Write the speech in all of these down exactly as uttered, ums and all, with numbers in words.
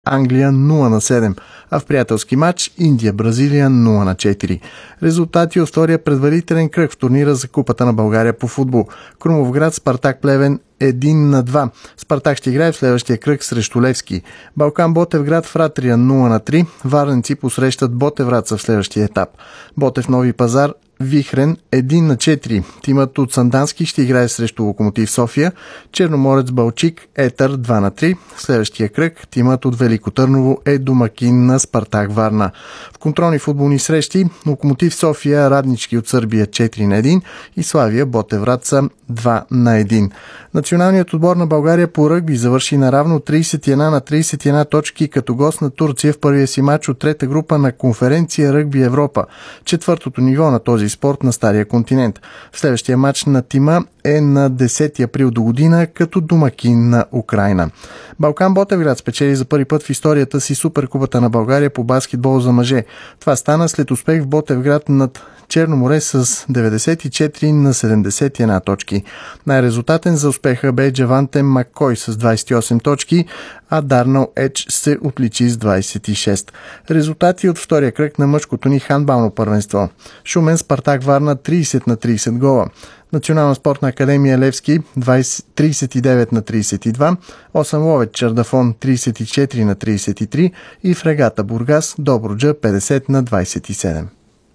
Англия нула на седем, а в приятелски матч Индия-Бразилия нула на четири. Резултати от втория предварителен кръг в турнира за Купата на България по футбол. Крумовград Спартак Плевен един на два. Спартак ще играе в следващия кръг срещу Левски. Балкан Ботевград Фратрия нула на три. Варненци посрещат Ботевраца в следващия етап. Ботев Нови Пазар Вихрен един на четири. Тимът от Сандански ще играе срещу Локомотив София. Черноморец Балчик Етър два на три. В следващия кръг тимът от Велико Търново е домакин на Спартак Варна. В контролни футболни срещи Локомотив София Раднички от Сърбия четири на един и Славия Ботевраца два на един. Националният отбор на България по ръгби завърши наравно тридесет и една на тридесет и една точки като гост на Турция в първия си матч от трета група на конференция Ръгби Европа, четвъртото ниво на този спорт на Стария континент. В следващия матч на тима е на десети април до година като домакин на Украйна. Балкан Ботевград спечели за първи път в историята си Суперкупата на България по баскетбол за мъже. Това стана след успех в Ботевград над Черно море с деветдесет и четири на седемдесет и една точки. Най-резултатен за успеха бе Джаванте Маккой с двадесет и осем точки, а Дарнал Едж се отличи с двадесет и шест. Резултати от втория кръг на мъжкото ни хандбално първенство. Шумен Спартак Варна тридесет на тридесет гола. Национална спортна академия Левски тридесет и девет на тридесет и два, осем Ловеч Чердафон тридесет и четири на тридесет и три и Фрегата Бургас Добруджа петдесет на двадесет и седем.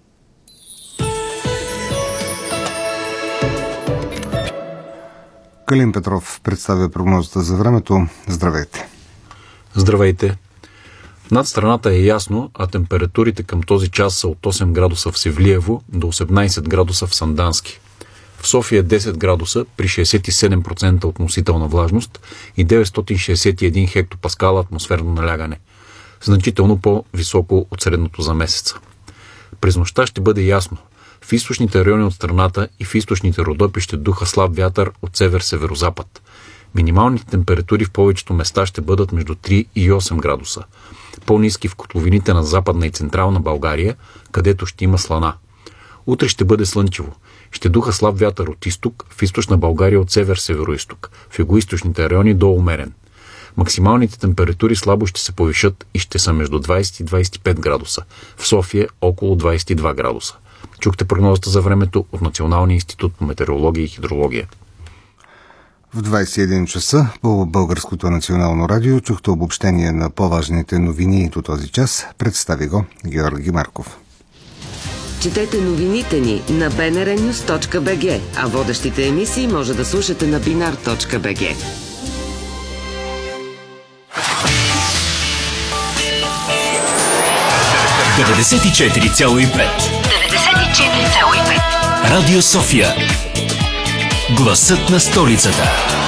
Калин Петров представя прогнозата за времето. Здравейте! Здравейте! Над страната е ясно, а температурите към този час са от осем градуса в Севлиево до осемнадесет градуса в Сандански. В София десет градуса при шестдесет и седем процента относителна влажност и деветстотин шестдесет и един хектопаскала атмосферно налягане. Значително по-високо от средното за месеца. През нощта ще бъде ясно. В източните райони от страната и в източните Родопи ще духа слаб вятър от север-северозапад. Минималните температури в повечето места ще бъдат между три и осем градуса. По-ниски в котловините на Западна и Централна България, където ще има слана. Утре ще бъде слънчево. Ще духа слаб вятър от изток, в източна България от север-североизток, в югоизточните райони до умерен. Максималните температури слабо ще се повишат и ще са между двадесет и двадесет и пет градуса. В София около двадесет и два градуса. Чухте прогнозата за времето от Националния институт по метеорология и хидрология. В двадесет и един часа по Българското национално радио чухте обобщение на по-важните новини до този час. Представи го Георги Марков. Четете новините ни на би ен ар нюс точка би джи, а водещите емисии може да слушате на бинар точка би джи. деветдесет и четири цяло и пет. деветдесет и четири цяло и пет. Радио София. Гласът на столицата.